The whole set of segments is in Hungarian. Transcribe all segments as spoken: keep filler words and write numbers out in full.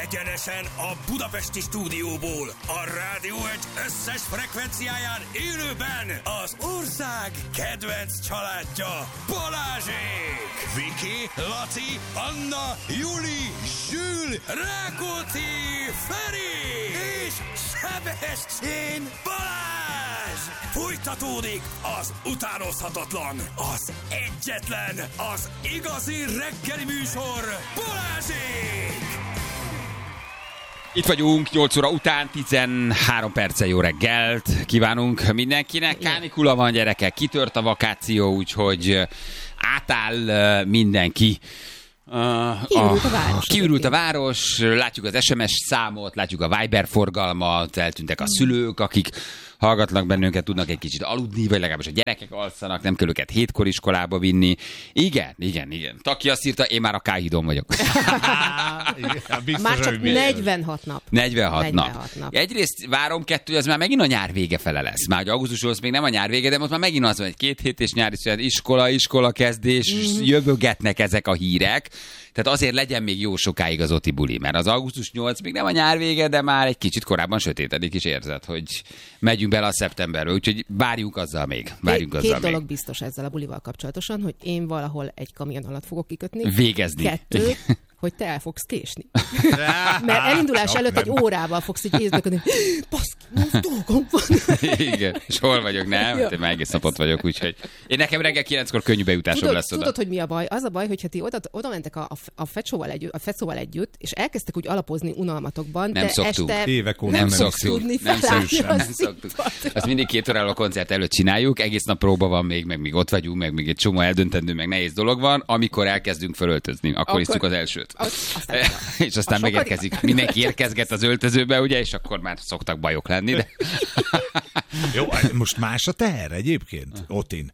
Egyenesen a budapesti stúdióból, a Rádió egy összes frekvenciáján élőben az ország kedvenc családja, Balázsék! Viki, Laci, Anna, Juli, Zsül, Rákóczi, Feri és Sebestyén Balázs! Folytatódik az utánozhatatlan, az egyetlen, az igazi reggeli műsor, Balázsék! Itt vagyunk, nyolc óra után, tizenhárom perccel jó reggelt kívánunk mindenkinek. Kánikula van, gyerekek, kitört a vakáció, úgyhogy átáll mindenki. Uh, Kiürült a város. Kiürült a város, látjuk az es em es számot, látjuk a Viber forgalmat, eltűntek a szülők, akik hallgatnak bennünket, tudnak egy kicsit aludni, vagy legalábbis a gyerekek alszanak, nem kell őket hétkor iskolába vinni. Igen, igen, igen. Taki azt írta, én már a K-hídon vagyok. Biztos, már csak negyvenhat nap. negyvenhat, negyvenhat nap. nap. Egyrészt várom, kettő, az már megint a nyár vége fele lesz. Már augusztusról még nem a nyár vége, de most már megint az van, egy két hét és nyári szünet, iskola, iskola kezdés, mm-hmm. jövögetnek ezek a hírek. Tehát azért legyen még jó sokáig az Oti buli, mert az augusztus nyolcadika még nem a nyár vége, de már egy kicsit korábban sötétedik is érzed, hogy megyünk bele a szeptemberbe, úgyhogy várjunk azzal még. Várjunk Két, azzal két dolog még. biztos ezzel a bulival kapcsolatosan, hogy én valahol egy kamion alatt fogok kikötni. Végezni. Kettő, hogy te el fogsz késni. Mert elindulás előtt egy órával fogsz így észbeködni. Baszki, most dolgom van. Igen, és hol vagyok, nem? Ja. Én már egész napot vagyok, úgyhogy én nekem reggel kilenckor könnyű bejutásom tudod, lesz oda. Tudod, hogy mi a baj? Az a baj, hogyha ti oda, oda mentek a, a, fecóval együtt, a fecóval együtt, és elkezdtek úgy alapozni unalmatokban, nem de szoktunk. este Évek óta nem, nem szoktunk. Nem szoktunk. Nem szoktunk. Azt mindig két órával a koncert előtt csináljuk, egész nap próba van még, meg még ott vagyunk, meg még egy csomó eldöntendő, meg nehéz dolog van, amikor elkezdünk fölöltözni, akkor, akkor isztuk az elsőt. Aztán és aztán megérkezik. Mindenki érkezget az öltözőbe, ugye, és akkor már szoktak bajok lenni, de... Jó, most más a teher egyébként, Otin?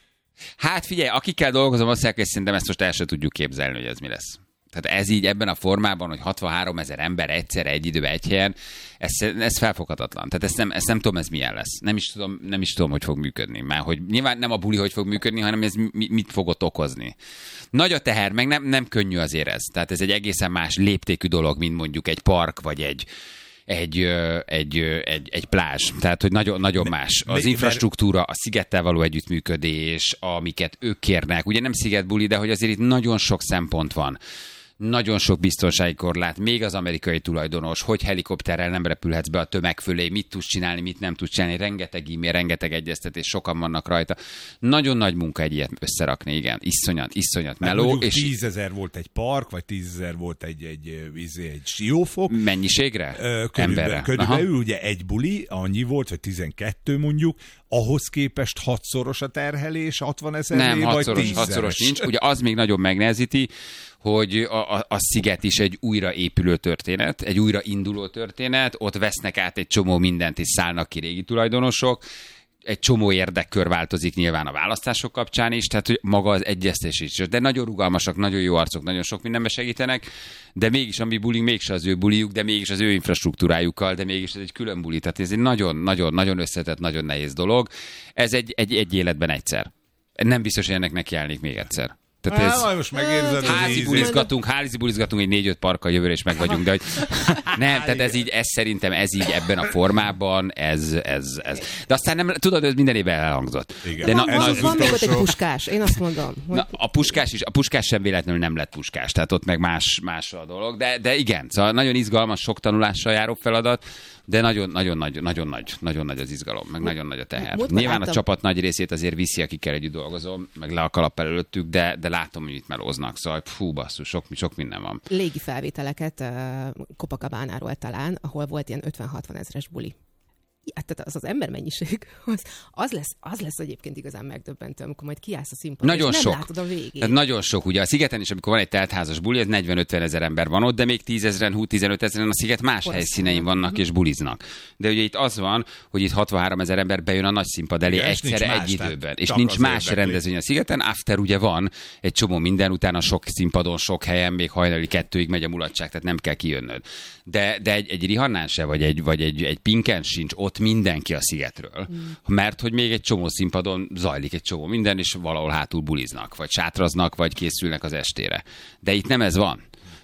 Hát figyelj, akikkel dolgozom, azt mondják, hogy szerintem ezt most el sem tudjuk képzelni, hogy ez mi lesz. Tehát ez így ebben a formában, hogy hatvanhárom ezer ember egyszerre egy időben egy helyen, ez, ez felfoghatatlan. Tehát ezt nem, ezt nem tudom, ez milyen lesz. Nem is tudom, nem is tudom, hogy fog működni. Már hogy nyilván nem a buli, hogy fog működni, hanem ez mi, mit fog ott okozni. Nagy a teher, meg nem, nem könnyű azért ez. Tehát ez egy egészen más léptékű dolog, mint mondjuk egy park, vagy egy Egy, egy, egy, egy plázs. Tehát, hogy nagyon, nagyon más. Az infrastruktúra, a szigettel való együttműködés, amiket ők kérnek. Ugye nem szigetbuli, de hogy azért itt nagyon sok szempont van. Nagyon sok biztonsági korlát, még az amerikai tulajdonos, hogy helikopterrel nem repülhetsz be a tömeg fölé, mit tudsz csinálni, mit nem tudsz csinálni, rengeteg e-mail, rengeteg egyeztetés, sokan vannak rajta. Nagyon nagy munka egy ilyet összerakni, igen. Iszonyat, iszonyat meló. Hát és tízezer volt egy park, vagy tízezer volt egy, egy, egy, egy siófok. Mennyiségre? Körülbelül, Emberre. körülbelül ugye egy buli, annyi volt, vagy tizenkettő mondjuk, ahhoz képest hatszoros a terhelés, hatvan ezernél, nem, vagy hatszoros, tízszeres. hatszoros nincs. Ugye az még nagyon megnehezíti, hogy a, a, a sziget is egy újraépülő történet, egy újrainduló történet, ott vesznek át egy csomó mindent, és szállnak ki régi tulajdonosok, egy csomó érdekkör változik nyilván a választások kapcsán is, tehát hogy maga az egyeztetés is. De nagyon rugalmasak, nagyon jó arcok, nagyon sok mindenben segítenek, de mégis a mi bulink mégse az ő bulijuk, de mégis az ő infrastruktúrájukkal, de mégis ez egy külön buli. Tehát ez egy nagyon-nagyon-nagyon összetett, nagyon nehéz dolog. Ez egy, egy, egy életben egyszer. Nem biztos, hogy ennek nekiállnék még egyszer. Tehát ez Á, most megérzed házi bulizgatunk, házi bulizgatunk egy négy-öt parkkal jövőre, és meg vagyunk, de hogy nem, tehát ez így, ez szerintem ez így ebben a formában, ez, ez, ez. De aztán nem, tudod, ez minden évben elhangzott. Igen. De na, van, na, van még ott egy puskás, én azt mondom. Hogy... Na, a puskás is, a puskás sem véletlenül nem lett puskás, tehát ott meg más, más a dolog, de, de igen, szóval nagyon izgalmas, sok tanulással járó feladat, de nagyon, nagyon nagy, nagyon nagy, nagyon nagy az izgalom, meg nagyon nagy a teher. Múltkor Nyilván láttam... a csapat nagy részét azért viszi, akikkel együtt dolgozom, meg le a kalap előttük, de, de látom, hogy itt melóznak, szóval fú, basszus, sok, sok minden van. Légi felvételeket uh, Copacabánáról talán, ahol volt ilyen ötven-hatvan ezeres buli. Hát, tehát az az embermennyiség, az, az, lesz, az lesz egyébként igazán megdöbbentő, amikor majd kiállsz a színpadon, nagyon és sok. nem látod a végét. Tehát nagyon sok. Ugye a szigeten is, amikor van egy teltházas buli, ez negyven-ötven ezer ember van ott, de még tízezren, húsz-tizenöt ezeren a sziget más Porszín. helyszínein vannak és buliznak. De ugye itt az van, hogy itt hatvanhárom ezer ember bejön a nagy színpad elé igen, egyszerre más, egy időben. És csak nincs az más érdekli. rendezvény a szigeten. After ugye van egy csomó minden, utána sok színpadon, sok helyen, még hajnali kettőig megy a mulatság, tehát nem kell kijönnöd. De, de egy, egy Rihannán se, vagy egy, vagy egy, egy Pinken sincs ott mindenki a szigetről. Mm. Mert hogy még egy csomó színpadon zajlik egy csomó minden, és valahol hátul buliznak, vagy sátraznak, vagy készülnek az estére. De itt nem ez van.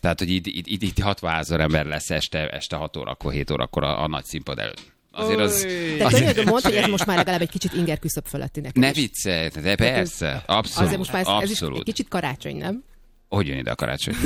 Tehát, hogy itt, itt, itt, itt hatvanezer ember lesz este, este hat órakor, hét órakor a, a nagy színpad előtt. Azért az... De könyörgöm, mondd, hogy ez most már legalább egy kicsit inger küszöb fölötti neked. Ne viccelj, de persze, abszolút. Azért most már ez, ez is abszolút. egy kicsit karácsony, nem? Hogy jön ide a karácsony?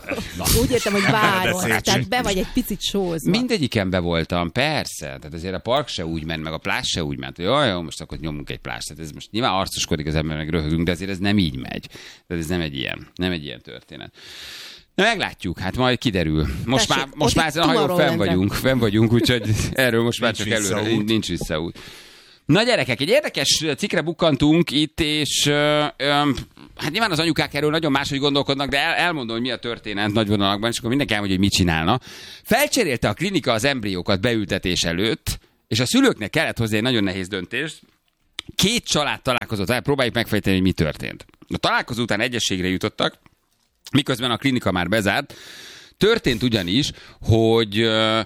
Úgy értem, hogy várod, tehát be vagy egy picit sózva. Mindegyiken be voltam, persze. Tehát azért a park se úgy ment, meg a plázs se úgy ment, hogy jaj, jó, most akkor nyomunk egy plázst. Tehát ez most nyilván arcoskodik az ember, meg röhögünk, de azért ez nem így megy. Tehát ez nem egy ilyen, nem egy ilyen történet. Na, meglátjuk, hát majd kiderül. Most Tessék, már, most már ezen a hajón fenn vagyunk, fenn vagyunk, úgyhogy erről most már csak előre visszaút. nincs visszaút. Na gyerekek, egy érdekes cikkre bukkantunk itt, és ö, ö, hát nyilván az anyukák erről nagyon máshogy gondolkodnak, de el, elmondom, hogy mi a történet nagy vonalakban, és akkor mindenki elmondja, hogy mit csinálna. Felcserélte a klinika az embriókat beültetés előtt, és a szülőknek kellett hozni egy nagyon nehéz döntést. Két család találkozott el, próbáljuk megfejteni, hogy mi történt. A találkozó után egyességre jutottak, miközben a klinika már bezárt. Történt ugyanis, hogy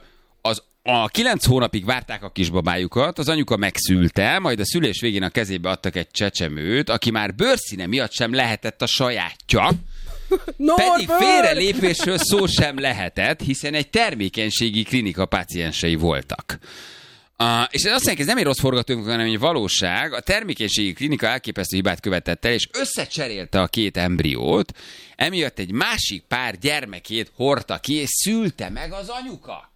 az a kilenc hónapig várták a kisbabájukat, az anyuka megszülte, majd a szülés végén a kezébe adtak egy csecsemőt, aki már bőrszíne miatt sem lehetett a sajátja, pedig félrelépésről szó sem lehetett, hiszen egy termékenységi klinika páciensei voltak. Uh, és ez azt mondja, ez nem egy rossz forgatókönyv, hanem egy valóság. A termékenységi klinika elképesztő hibát követett el, és összecserélte a két embriót, emiatt egy másik pár gyermekét hordta ki, és szülte meg az anyuka.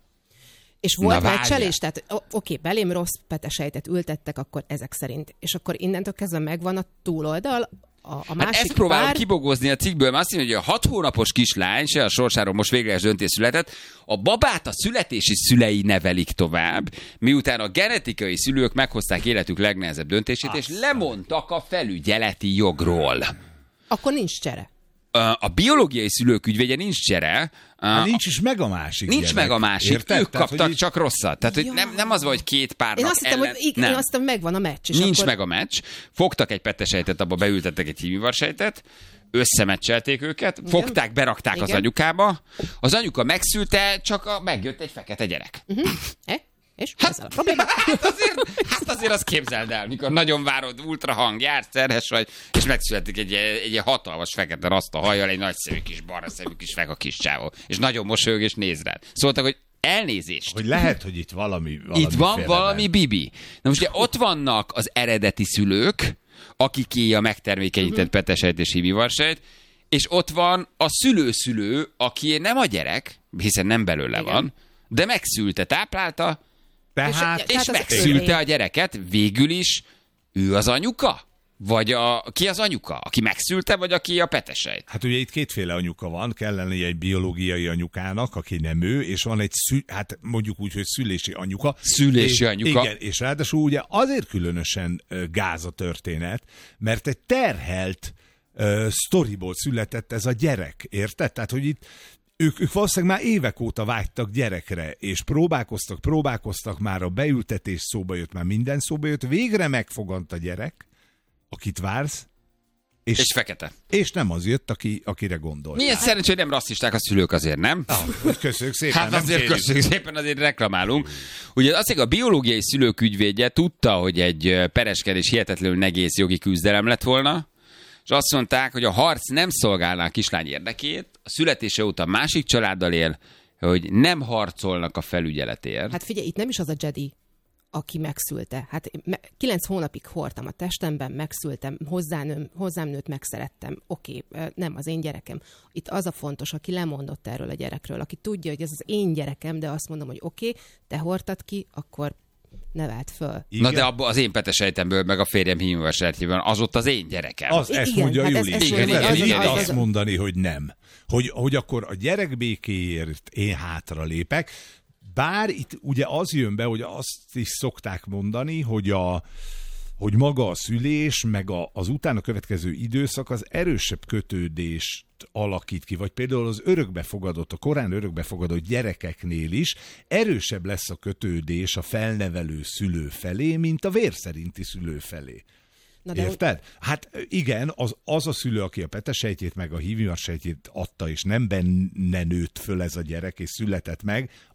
És volt meccselés, tehát oké, okay, belém rossz petesejtet ültettek, akkor ezek szerint. És akkor innentől kezdve megvan a túloldal, a, a másik hát ezt próbálom pár... kibogozni a cikkből, mert azt mondja, hogy a hat hónapos kislány, se a sorsáról most végleges döntés született, a babát a születési szülei nevelik tovább, miután a genetikai szülők meghozták életük legnehezebb döntését, és lemondtak a felügyeleti jogról. Akkor nincs csere. A biológiai szülők ügyvédje nincs csere. Hát nincs is meg a másik. Nincs gyerek. meg a másik. Érted? Ők Tehát, kaptak hogy csak rosszat. Tehát, hogy nem, nem az van, hogy két párnak Én azt hittem, ellen... hogy igen, én azt hittem, megvan a meccs. És Nincs akkor... meg a meccs. Fogtak egy petesejtet, abba beültettek egy hímivarsejtet, összemeccselték őket, igen. Fogták, berakták igen. az anyukába, az anyuka megszülte, csak a, megjött egy fekete gyerek. Uh-huh. E? És hát, ezzel a probléma? Hát azért, hát azért azt képzeld el, mikor nagyon várod, ultrahang, jársz, terhes vagy, és megszületik egy, egy, egy hatalmas fekete raszta hajjal, egy nagy szemű kis barna szemű kis feka kis csávó, és nagyon mosolyog és néz rád. Szóltak, hogy elnézést. Hogy lehet, hogy itt valami, valami Itt van valami bibi. Na most ugye ott vannak az eredeti szülők, akiké a megtermékenyített uh-huh. petesejt és hímivarsejt, és ott van a szülőszülő, aki nem a gyerek, hiszen nem belőle igen. van, de megszülte, táplálta, Tehát, és, és megszülte a gyereket, végül is ő az anyuka? Vagy a, ki az anyuka? Aki megszülte, vagy aki a petesejt? Hát ugye itt kétféle anyuka van, kell lennie egy biológiai anyukának, aki nem ő, és van egy, szü, hát mondjuk úgy, hogy szülési anyuka. Szülési és, anyuka. Igen, és ráadásul ugye azért különösen gáz a történet, mert egy terhelt uh, sztoriból született ez a gyerek, érted? Tehát, hogy itt Ők, ők valószínűleg már évek óta vágytak gyerekre, és próbálkoztak, próbálkoztak, már a beültetés szóba jött, már minden szóba jött, végre megfogant a gyerek, akit vársz, és, és fekete. És nem az jött, aki, akire gondolt. Milyen hát... szerencsé, hogy nem rasszisták a szülők azért, nem? Ah, köszönjük szépen. Hát azért köszönjük szépen, azért reklamálunk. Ugye azt mondja, a biológiai szülők ügyvédje tudta, hogy egy pereskedés hihetetlenül negész jogi küzdelem lett volna, és azt mondták, hogy a harc nem szolgálná a kislány érdekét, a születése óta másik családdal él, hogy nem harcolnak a felügyeletért. Hát figyelj, itt nem is az a Jedi, aki megszülte. Hát kilenc hónapig hordtam a testemben, megszültem, hozzám, hozzám nőtt, megszerettem. Oké, nem az én gyerekem. Itt az a fontos, aki lemondott erről a gyerekről, aki tudja, hogy ez az én gyerekem, de azt mondom, hogy oké, te hordtad ki, akkor nevelt föl. Igen. Na de abba az én petesejtemből, meg a férjem hímivarsejtjében, az ott az én gyerekem. Az, ezt igen, mondja hát Juli. Ez, ez igen, igen, igen, igen, igen, igen, azt igen. mondani, hogy nem. Hogy, hogy akkor a gyerek békéért én hátra lépek. Bár itt ugye az jön be, hogy azt is szokták mondani, hogy, a, hogy maga a szülés, meg a, az utána következő időszak az erősebb kötődést alakít ki, vagy például az örökbefogadott, a korán örökbefogadott gyerekeknél is erősebb lesz a kötődés a felnevelő szülő felé, mint a vérszerinti szülő felé. Na de érted? Hát igen, az, az a szülő, aki a petesejtjét meg a hímivarsejtjét adta, és nem benne nőtt föl ez a gyerek, és született meg,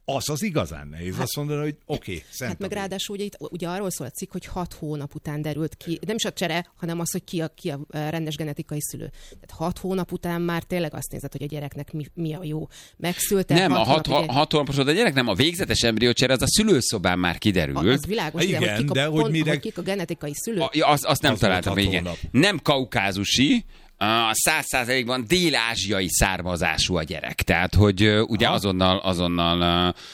az az igazán nehéz. Hát, azt mondani, hogy oké, okay, hát meg ráadásul ugye, itt, ugye arról szól a cikk, hogy hat hónap után derült ki, nem is a csere, hanem az, hogy ki a, ki a rendes genetikai szülő. Tehát hat hónap után már tényleg azt nézed, hogy a gyereknek mi, mi a jó. Megszülte. Nem, hat a hat, hónap, hat, hat hónapos a gyerek nem, a végzetes embriócsere, az a szülőszobán már kiderült. A, az világos, igen, de, hogy, kik a, de hogy, pont, mire... hogy kik a genetikai szülő. A, ja, azt, azt nem az találtam még. Nem kaukázusi, a száz százalékban dél-ázsiai származású a gyerek. Tehát, hogy uh, ugye Aha. azonnal, azonnal uh,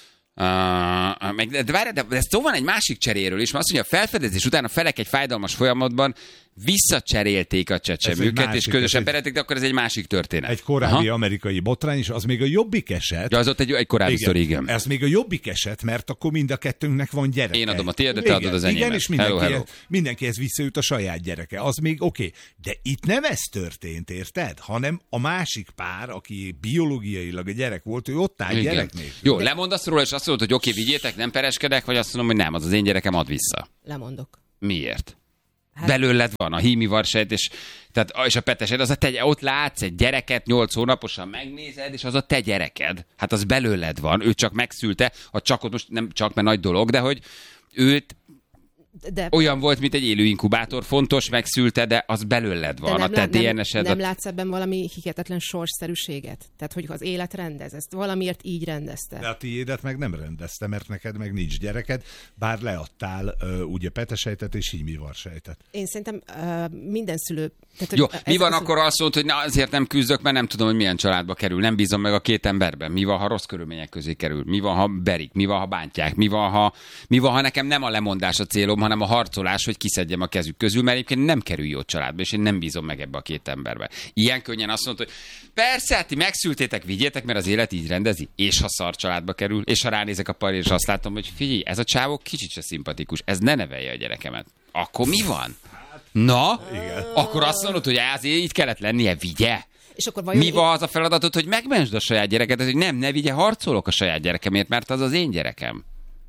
Uh, meg, de várj, de ez szó van egy másik cseréről is, mert azt mondja, a felfedezés után a felek egy fájdalmas folyamatban visszacserélték a csecsemőket, és közösen perelték, de akkor ez egy másik történet. Egy korábbi Aha. amerikai botrány, és az még a jobbik eset. Ja, az ott egy, egy korábbi igen, sztori, igen. Ez még a jobbik eset, mert akkor mind a kettőnknek van gyereke. Én adom a tiéd, de te adod az enyémet. Igen, és mindenkihez, hello, hello. mindenkihez visszajut a saját gyereke. Az még oké. Okay. De itt nem ez történt, érted? Hanem a másik pár, aki biológiailag a gyerek volt, ő ott áll gyereknél. Jó, lemondasz róla, és azt mondod, hogy oké, okay, vigyétek, nem pereskedek, vagy azt mondom, hogy nem, az az én gyerekem, ad vissza. Lemondok. Miért? Hát... Belőled van a hímivarsejt, és, tehát, és a petesed, az a te, ott látsz egy gyereket, nyolc hónaposan megnézed, és az a te gyereked. Hát az belőled van, ő csak megszülte, ha csak ott most nem csak, mert nagy dolog, de hogy őt de... olyan volt, mint egy élő inkubátor, fontos, megszülte, de az belőled van, a te dé en es-ed. Nem, nem látsz ebben valami hihetetlen sorsszerűséget? Tehát, hogy az élet rendez, ezt valamiért így rendezte. De a tiédet meg nem rendezte, mert neked meg nincs gyereked, bár leadtál uh, ugye petesejtet és hímivarsejtet. Én szerintem uh, minden szülő... Tehát, jó, mi van akkor azt mondta, hogy na, azért nem küzdök, mert nem tudom, hogy milyen családba kerül, nem bízom meg a két emberben. Mi van, ha rossz körülmények közé kerül? Mi van, ha berik? Mi van, ha bántják? Mi van, ha, mi van, ha nekem nem a lemondás a célom, hanem a harcolás, hogy kiszedjem a kezük közül, mert egyébként nem kerül jó családba, és én nem bízom meg ebbe a két emberbe. Ilyen könnyen azt mondta, hogy persze, ti megszültétek, vigyétek, mert az élet így rendezi, és ha szar családba kerül, és ha ránézek a parra, és azt látom, hogy figyelj, ez a csávó kicsit se szimpatikus, ez ne nevelje a gyerekemet. Akkor mi van? Na, igen. Akkor azt mondod, hogy azért így kellett lennie, vigye. És akkor vajon mi van az a feladatod, hogy megmentsd a saját gyerekedet, hogy nem, ne vigye, harcolok a saját gyerekemért, mert az az én gyerekem.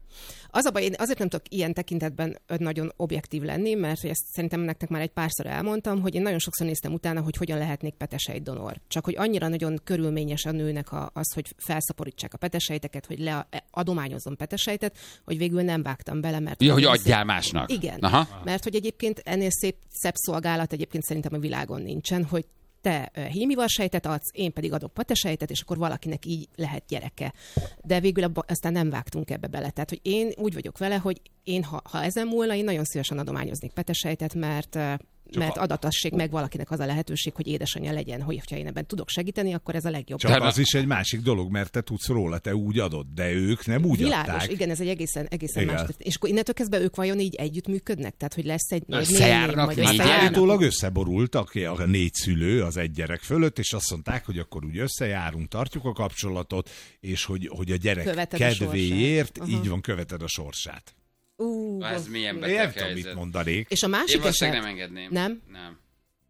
Az a baj, én azért nem tudok ilyen tekintetben nagyon objektív lenni, mert ezt szerintem nektek már egy párszor elmondtam, hogy én nagyon sokszor néztem utána, hogy hogyan lehetnék petesejtdonor. Csak hogy annyira nagyon körülményes a nőnek az, hogy felszaporítsák a petesejteket, hogy leadományozzon petesejtet, hogy végül nem vágtam bele, mert... Ja, hogy adjál másnak. Igen, Aha. mert hogy egyébként ennél szép, szebb szolgálat egyébként szerintem a világon nincsen, hogy te hímivarsejtet adsz, én pedig adok petesejtet, és akkor valakinek így lehet gyereke. De végül abba, aztán nem vágtunk ebbe bele. Tehát, hogy én úgy vagyok vele, hogy én, ha, ha ezen múlna, én nagyon szívesen adományoznék petesejtet, mert... Csak mert adatassék meg valakinek az a lehetőség, hogy édesanyja legyen, hogy ha én ebben tudok segíteni, akkor ez a legjobb. Csak az is egy másik dolog, mert te tudsz róla, te úgy adod, de ők nem úgy világos, adták. Igen, ez egy egészen, egészen más. És akkor innentől kezdve ők vajon így együttműködnek? Tehát, hogy lesz egy nagy összejárnak, néni, négy állítólag összeborultak a négy szülő az egy gyerek fölött, és azt mondták, hogy akkor úgy összejárunk, tartjuk a kapcsolatot, és hogy, hogy a gyerek követed kedvéért, a így van, követed a sorsát. Uh, ez milyen beteg helyzet. Nem tudom, mit mondanék. És a másik Én eset... nem engedném. Nem? Nem.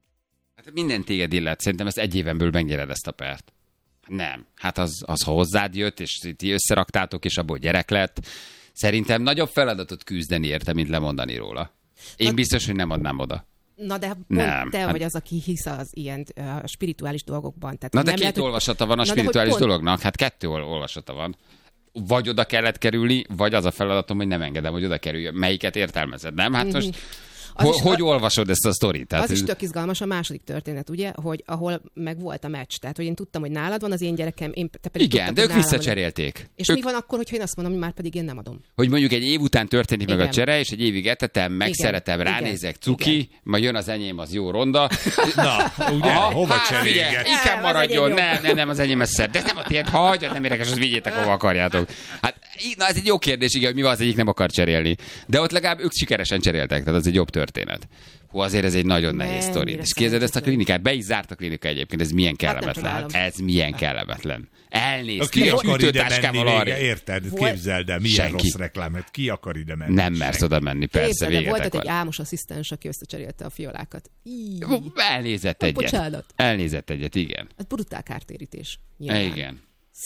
Hát minden téged illet. Szerintem ezt egy éven belül megnyered ezt a pert. Nem. Hát az, az ha hozzád jött, és ti összeraktátok, és abból gyerek lett. Szerintem nagyobb feladatot küzdeni érte, mint lemondani róla. Én Na, biztos, hogy nem adnám oda. Na de pont nem. te hát... vagy az, aki hisz az ilyen uh, spirituális dolgokban. Tehát Na de nem két lehet, olvasata van a Na, spirituális pont... dolognak. Hát kettő olvasata van. Vagy oda kellett kerülni, vagy az a feladatom, hogy nem engedem, hogy oda kerüljön. Melyiket értelmezed, nem? Hát most ho- is, hogy a... olvasod ezt a sztorit? Tehát, az is tök izgalmas a második történet, ugye, hogy ahol meg volt a meccs. Tehát, hogy én tudtam, hogy nálad van az én gyerekem, én te pedig igen, tudtam, de ők visszacserélték. És ők... mi van akkor, hogyha én azt mondom, hogy már pedig én nem adom? Hogy mondjuk egy év után történik igen. meg a csere, és egy évig etetem, megszeretem, igen. ránézek, cuki, igen. majd jön az enyém, az jó ronda. Na, ugye, Aha, hova hát, cserélget? Inkább maradjon, nem, nem, nem, az enyém ez szed. De ez nem a tiéd, hagyjad, nem érdekes, azt vigyétek, hova akarjátok. Hát, na, ez egy jó kérdés, igen, hogy mi van, az egyik nem akar cserélni. De ott legalább ők sikeresen cseréltek, tehát az egy jobb történet. Hú, azért ez egy nagyon nehéz sztori. És képzeld ezt a klinikát, be is zárt a klinika egyébként, ez milyen kellemetlen. Hát ez milyen kellemetlen. Elnéz, ki akar ide menni vége, érted? Képzeld el, milyen Senki. rossz reklámet. Ki akar ide menni? Nem mersz oda menni, persze, véget volt egy álmos asszisztens, aki összecserélte a fiolákat. Így. Elnézett egyet. Bocsánat. Elnézett egyet, igen. Ez brutál kártérítés. Nyilván. Igen.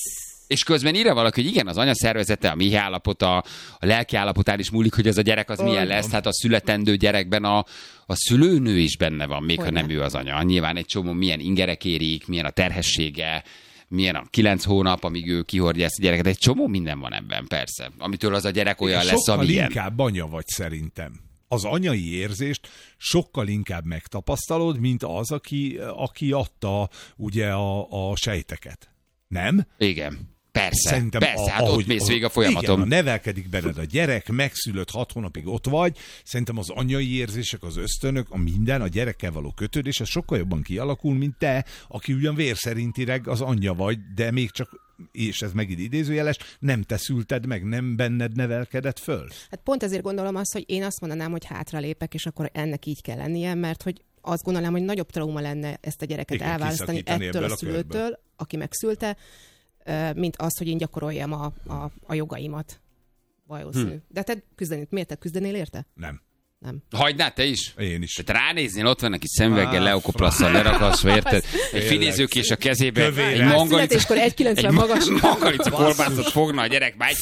És közben írja valaki, hogy igen, az anya szervezete, a mi állapota, a lelki állapotán is múlik, hogy ez a gyerek az oh, milyen lesz. Hát a születendő gyerekben a, a szülőnő is benne van, még hogy ha nem ő az anya. Nyilván egy csomó milyen ingerek érik, milyen a terhessége, milyen a kilenc hónap, amíg ő kihordja ezt a gyereket. Egy csomó minden van ebben, persze. Amitől az a gyerek olyan lesz, sokkal amilyen. inkább anya vagy szerintem. Az anyai érzést sokkal inkább megtapasztalod, mint az, aki, aki adta ugye a, a sejteket. Nem? Igen. Persze, Szerintem persze, a, hát ahogy, ott mész végig a Igen, folyamaton. ha nevelkedik benned a gyerek, megszülött hat hónapig ott vagy, szerintem az anyai érzések, az ösztönök, a minden, a gyerekkel való kötődés, ez sokkal jobban kialakul, mint te, aki ugyan vérszerintileg az anyja vagy, de még csak, és ez megint idézőjeles, nem te szülted meg, nem benned nevelkedett föl. Hát pont ezért gondolom azt, hogy én azt mondanám, hogy hátralépek, és akkor ennek így kell lennie, mert hogy azt gondolom, hogy nagyobb trauma lenne ezt a gyereket Igen, elválasztani kiszakítani ettől ebből a a szülőtől, körből. aki megszülte, mint az, hogy én gyakoroljam a, a, a jogaimat. Valószínű. Hm. De te küzdeni, miért te küzdenél érte? Nem. Nem. Hagynád te is? Én is. Tehát ránéznél, ott van neki szemüveggel, Ah, leokoplasszal lerakaszva, érted? Egy Tényleg. finézőkés a kezébe, Kövére. egy Már mongolica, Születéskor egy kilencven magas. mongolica kolbászot fogna a gyerek, már egy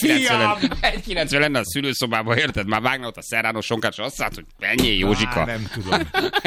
kilencven lenne a szülőszobában, érted? Már vágna ott a szerrános sonkát, és azt mondta, hogy menjél, Józsika. Á, nem tudom.